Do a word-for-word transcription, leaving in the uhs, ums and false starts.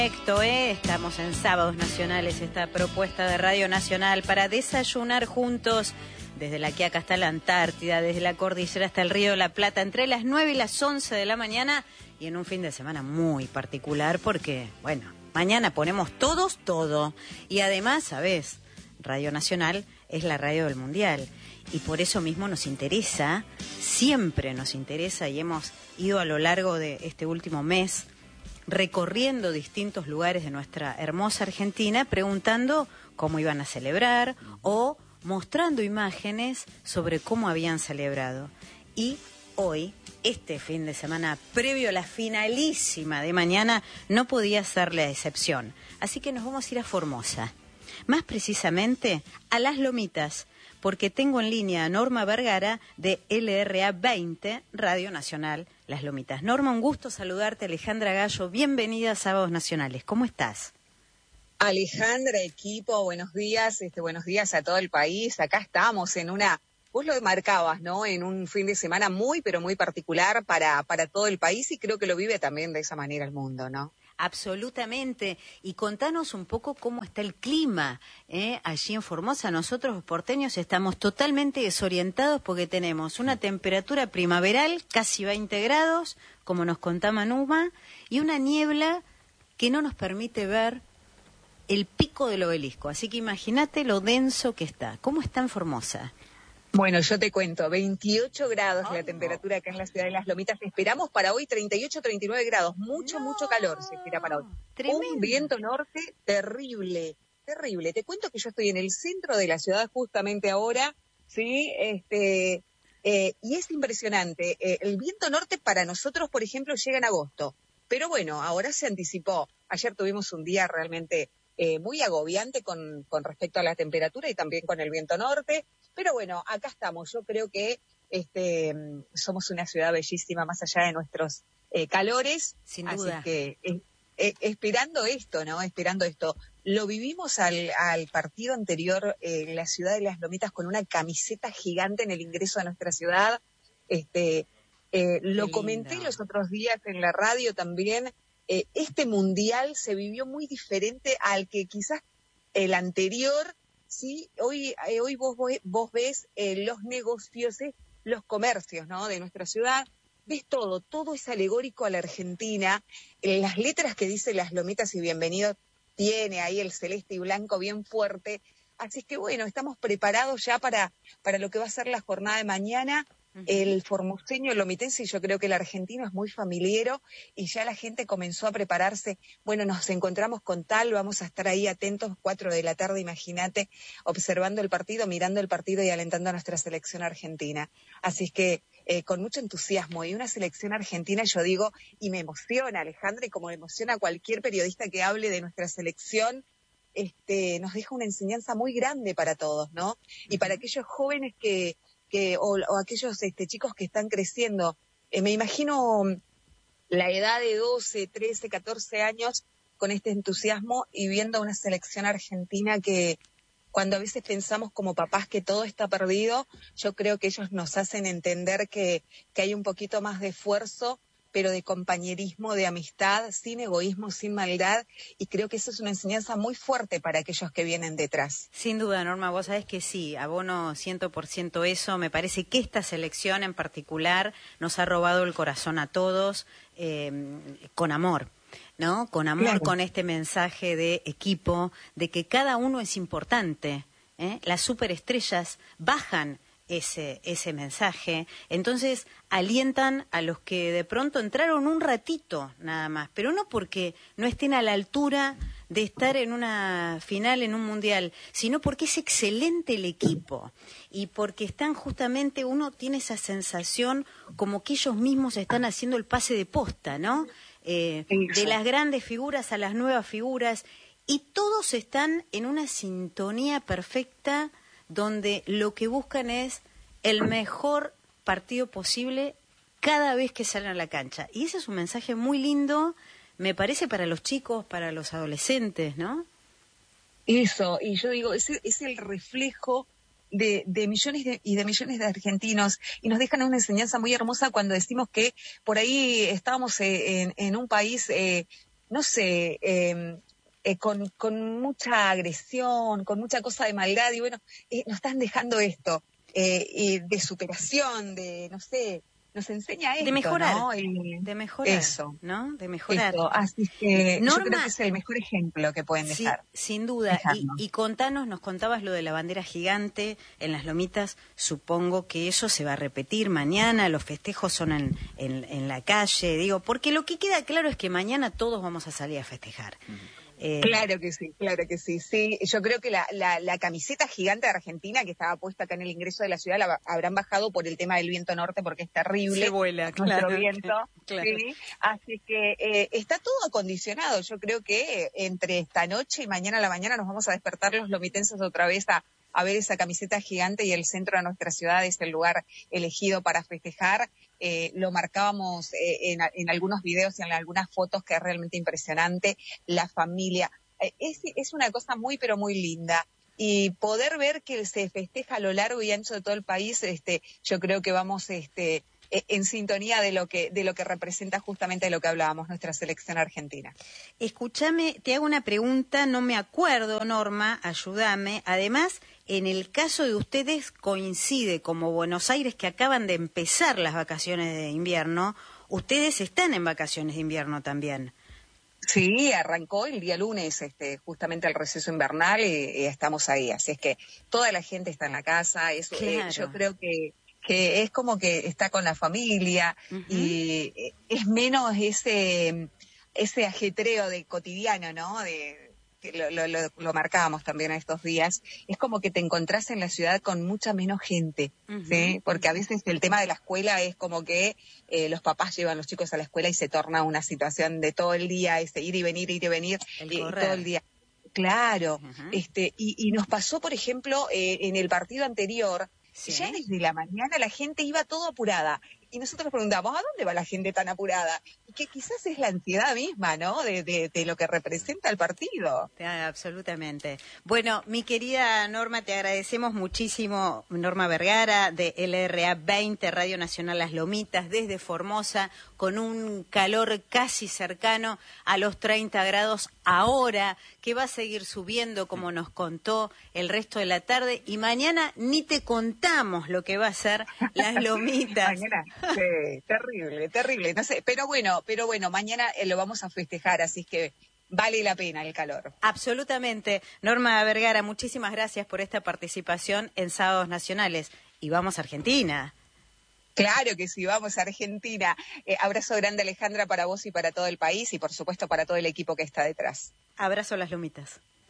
Perfecto, ¿eh? Estamos en Sábados Nacionales, esta propuesta de Radio Nacional para desayunar juntos desde la Quiaca hasta la Antártida, desde la cordillera hasta el Río de la Plata, entre las nueve y las once de la mañana y en un fin de semana muy particular porque, bueno, mañana ponemos todos todo y además, ¿sabes? Radio Nacional es la radio del Mundial y por eso mismo nos interesa, siempre nos interesa y hemos ido a lo largo de este último mes recorriendo distintos lugares de nuestra hermosa Argentina, preguntando cómo iban a celebrar o mostrando imágenes sobre cómo habían celebrado. Y hoy, este fin de semana, previo a la finalísima de mañana, no podía ser la excepción. Así que nos vamos a ir a Formosa, más precisamente a Las Lomitas, porque tengo en línea a Norma Vergara de L R A veinte, Radio Nacional Las Lomitas. Norma, un gusto saludarte. Alejandra Gallo, bienvenida a Sábados Nacionales. ¿Cómo estás? Alejandra, equipo, buenos días, este, buenos días a todo el país. Acá estamos en una, vos lo marcabas, ¿no? En un fin de semana muy, pero muy particular para, para todo el país y creo que lo vive también de esa manera el mundo, ¿no? Absolutamente. Y contanos un poco cómo está el clima ¿eh? allí en Formosa. Nosotros los porteños estamos totalmente desorientados porque tenemos una temperatura primaveral, casi veinte grados, como nos contaba Numa, y una niebla que no nos permite ver el pico del obelisco. Así que imagínate lo denso que está. ¿Cómo está en Formosa? Bueno, yo te cuento, veintiocho grados oh, la temperatura no. acá en la ciudad de Las Lomitas. Esperamos para hoy treinta y ocho, treinta y nueve grados. Mucho, no, mucho calor se espera para hoy. Tremendo. Un viento norte terrible, terrible. Te cuento que yo estoy en el centro de la ciudad justamente ahora, ¿sí? Este, eh, y es impresionante. Eh, el viento norte para nosotros, por ejemplo, llega en agosto. Pero bueno, ahora se anticipó. Ayer tuvimos un día realmente eh, muy agobiante con, con respecto a la temperatura y también con el viento norte. Pero bueno, acá estamos. Yo creo que este, somos una ciudad bellísima más allá de nuestros eh, calores. Sin duda. Así que eh, eh, esperando esto, ¿no? Esperando esto. Lo vivimos al, al partido anterior en eh, la ciudad de Las Lomitas con una camiseta gigante en el ingreso a nuestra ciudad. Este, eh, lo comenté los otros días en la radio también. Eh, este mundial se vivió muy diferente al que quizás el anterior. Sí, hoy, eh, hoy vos, vos ves eh, los negocios, eh, los comercios, ¿no? De nuestra ciudad, ves todo, todo es alegórico a la Argentina. Eh, las letras que dice Las Lomitas y Bienvenido tiene ahí el celeste y blanco bien fuerte. Así que bueno, estamos preparados ya para, para lo que va a ser la jornada de mañana. El formoseño, el lomitense, y yo creo que el argentino es muy familiero y ya la gente comenzó a prepararse. Bueno, nos encontramos con tal, vamos a estar ahí atentos, cuatro de la tarde, imagínate, observando el partido, mirando el partido y alentando a nuestra selección argentina. Así es que eh, con mucho entusiasmo y una selección argentina, yo digo, y me emociona, Alejandra, y como me emociona a cualquier periodista que hable de nuestra selección, este, nos deja una enseñanza muy grande para todos, ¿no? Y para aquellos jóvenes que que o, o aquellos este, chicos que están creciendo. Eh, me imagino la edad de doce, trece, catorce años con este entusiasmo y viendo una selección argentina que cuando a veces pensamos como papás que todo está perdido, yo creo que ellos nos hacen entender que, que hay un poquito más de esfuerzo, pero de compañerismo, de amistad, sin egoísmo, sin maldad, y creo que eso es una enseñanza muy fuerte para aquellos que vienen detrás. Sin duda, Norma, vos sabés que sí, abono cien por ciento eso. Me parece que esta selección en particular nos ha robado el corazón a todos eh, con amor, ¿no? Con amor, claro. Con este mensaje de equipo, de que cada uno es importante, ¿eh? Las superestrellas bajan ese ese mensaje, entonces alientan a los que de pronto entraron un ratito nada más, pero no porque no estén a la altura de estar en una final, en un mundial, sino porque es excelente el equipo y porque están justamente, uno tiene esa sensación como que ellos mismos están haciendo el pase de posta, ¿no? Eh, de las grandes figuras a las nuevas figuras y todos están en una sintonía perfecta donde lo que buscan es el mejor partido posible cada vez que salen a la cancha. Y ese es un mensaje muy lindo, me parece, para los chicos, para los adolescentes, ¿no? Eso, y yo digo, es, es el reflejo de, de millones de, y de millones de argentinos, y nos dejan una enseñanza muy hermosa cuando decimos que por ahí estábamos eh, en, en un país... Eh, no sé, eh, eh, con, con mucha agresión, con mucha cosa de maldad, y bueno, eh, nos están dejando esto, eh, y de superación, de, no sé, nos enseña esto, de mejorar, ¿no? Y de mejorar, eso, ¿no? De mejorar. eso, así que yo creo Norma, que es el mejor ejemplo que pueden sí, dejar. sin duda. Y, Dejarnos. y contanos, nos contabas lo de la bandera gigante en las Lomitas. Supongo que eso se va a repetir mañana. Los festejos son en, en, en la calle. Digo, porque lo que queda claro es que mañana todos vamos a salir a festejar. Uh-huh. Eh, Claro que sí, claro que sí. Sí, yo creo que la, la, la camiseta gigante de Argentina que estaba puesta acá en el ingreso de la ciudad la habrán bajado por el tema del viento norte porque es terrible. Se vuela, nuestro claro. viento. Claro. Sí, así que eh, está todo acondicionado. Yo creo que entre esta noche y mañana a la mañana nos vamos a despertar los lomitenses otra vez a, a ver esa camiseta gigante, y el centro de nuestra ciudad es el lugar elegido para festejar. Eh, lo marcábamos eh, en, en algunos videos y en algunas fotos, que es realmente impresionante. La familia, eh, es, es una cosa muy pero muy linda, y poder ver que se festeja a lo largo y ancho de todo el país, este, yo creo que vamos este, en sintonía de lo que de lo que representa justamente lo que hablábamos, nuestra selección argentina. Escúchame, te hago una pregunta, no me acuerdo, Norma, ayúdame. Además, en el caso de ustedes coincide, como Buenos Aires, que acaban de empezar las vacaciones de invierno, ustedes están en vacaciones de invierno también. Sí, arrancó el día lunes, este, justamente el receso invernal, y, y estamos ahí. Así es que toda la gente está en la casa. Eso, claro. eh, yo creo que que es como que está con la familia, uh-huh. y es menos ese ese ajetreo de cotidiano, ¿no? De que lo, lo, lo, lo marcábamos también estos días. Es como que te encontrás en la ciudad con mucha menos gente, uh-huh. ¿sí? Porque a veces el tema de la escuela es como que eh, los papás llevan a los chicos a la escuela y se torna una situación de todo el día, ese ir y venir, ir y venir, el y, correr. todo el día. Claro, uh-huh. este, y, y nos pasó, por ejemplo, eh, en el partido anterior. Sí. Ya desde la mañana la gente iba todo apurada, y nosotros preguntamos, ¿a dónde va la gente tan apurada? Y que quizás es la ansiedad misma, ¿no? De, de, de lo que representa el partido. Ah, absolutamente. Bueno, mi querida Norma, te agradecemos muchísimo, Norma Vergara, de L R A veinte, Radio Nacional Las Lomitas, desde Formosa, con un calor casi cercano a los treinta grados ahora, que va a seguir subiendo, como nos contó, el resto de la tarde, y mañana ni te contamos lo que va a ser Las Lomitas. Mañana, sí, terrible, terrible, no sé, pero bueno, pero bueno, mañana eh, lo vamos a festejar, así que vale la pena el calor. Absolutamente. Norma Vergara, muchísimas gracias por esta participación en Sábados Nacionales. Y vamos a Argentina. Claro que sí, vamos a Argentina. Eh, abrazo grande, Alejandra, para vos y para todo el país, y por supuesto para todo el equipo que está detrás. Abrazo a Las Lomitas.